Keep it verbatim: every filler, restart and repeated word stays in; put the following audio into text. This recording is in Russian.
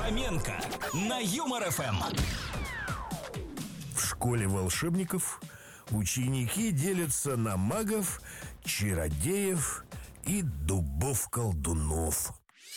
Фоменко на Юмор ФМ. В школе волшебников ученики делятся на магов, чародеев и дубов-колдунов.